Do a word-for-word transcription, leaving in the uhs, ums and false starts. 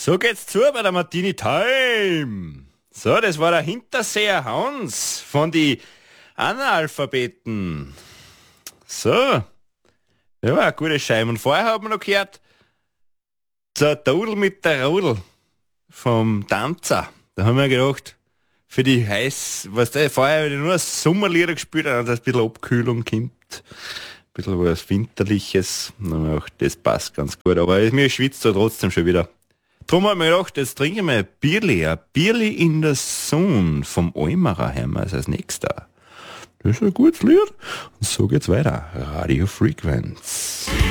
So geht's zu bei der Martini Time. So, das war der Hinterseher Hans von die Analphabeten. So. Ja, eine gute Scheibe. Und vorher haben wir noch gehört, der Dudel mit der Rudel vom Tanzer. Da haben wir gedacht, für die heiß, was der vorher hab ich nur Sommerlieder gespielt, dass ein bisschen Abkühlung kommt. Ein bisschen was Winterliches. Und dann haben wir gedacht, das passt ganz gut. Aber mir schwitzt da trotzdem schon wieder. Drum haben wir gedacht, jetzt trinken wir ein Bierli, ein Bierli in der Sonne vom Eimerer haben wir als nächster. Das ist ein gutes Lied. Und so geht's weiter. Radio Frequenz.